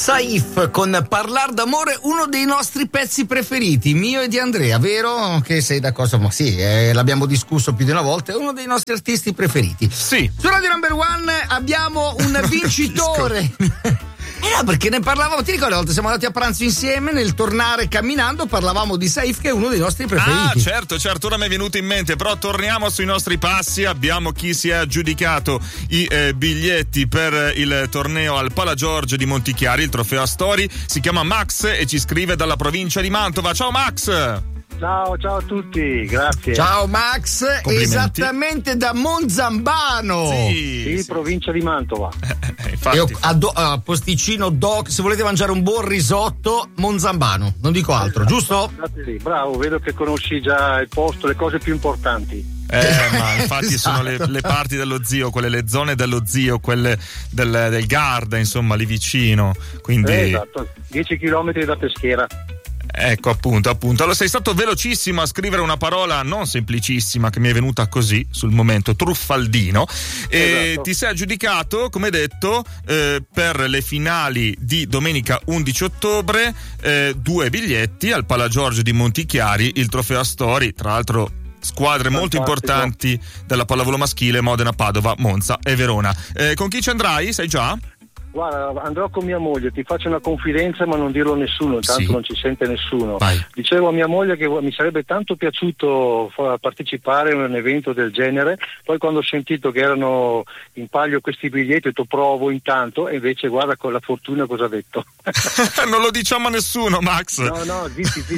Saif con Parlar d'amore, uno dei nostri pezzi preferiti, mio e di Andrea, vero? Che sei d'accordo? Ma sì, l'abbiamo discusso più di una volta, è uno dei nostri artisti preferiti. Sì. Su Radio Number One abbiamo un vincitore. No, perché ne parlavamo, ti ricordi, una volta siamo andati a pranzo insieme, nel tornare camminando parlavamo di Saif, che è uno dei nostri preferiti. Certo, ora mi è venuto in mente, però torniamo sui nostri passi. Abbiamo chi si è aggiudicato i biglietti per il torneo al Pala Giorgio di Montichiari, il trofeo Astori. Si chiama Max e ci scrive dalla provincia di Mantova. Ciao Max! Ciao a tutti, grazie. Ciao Max, esattamente da Monzambano. Sì, provincia di Mantova. Infatti. A posticino doc, se volete mangiare un buon risotto, Monzambano, non dico altro, giusto? Bravo, vedo che conosci già il posto, le cose più importanti. Ma infatti Esatto. sono le parti dello zio, le zone dello zio, quelle del Garda, insomma, lì vicino. Quindi Esatto, 10 chilometri da Peschiera. Ecco, appunto. Allora sei stato velocissimo a scrivere una parola non semplicissima che mi è venuta così sul momento, truffaldino, e esatto. Ti sei aggiudicato, come detto, per le finali di domenica 11 ottobre 2 biglietti al Pala Giorgio di Montichiari, il trofeo Astori, tra l'altro squadre molto importanti della pallavolo maschile, Modena, Padova, Monza e Verona. Con chi ci andrai? Sai già? Guarda, andrò con mia moglie, ti faccio una confidenza ma non dirlo a nessuno, intanto Sì. non ci sente nessuno. Vai. Dicevo a mia moglie che mi sarebbe tanto piaciuto partecipare a un evento del genere, poi quando ho sentito che erano in palio questi biglietti ho detto provo intanto, e invece guarda con la fortuna cosa ha detto. Non lo diciamo a nessuno, Max. No, zitti.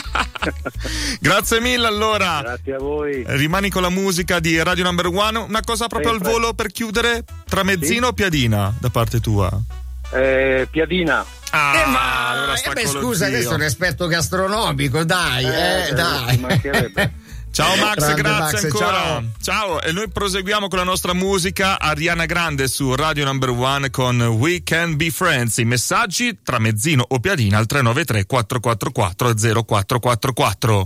Grazie mille allora. Grazie a voi. Rimani con la musica di Radio Number One. Una cosa proprio Sempre. al volo per chiudere, Tramezzino o Piadina da parte tua? Piadina. Allora sta con lo scusa, zio. questo è un esperto gastronomico, dai. Ci mancherebbe. Ciao Max, Grande grazie Max, ancora. Ciao, e noi proseguiamo con la nostra musica. Ariana Grande su Radio Number One con We Can Be Friends. I messaggi Tramezzino o Piadina al 393 444 0444.